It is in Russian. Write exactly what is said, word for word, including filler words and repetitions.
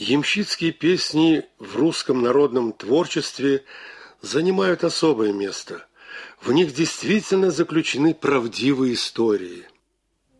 Ямщицкие песни в русском народном творчестве занимают особое место. В них действительно заключены правдивые истории.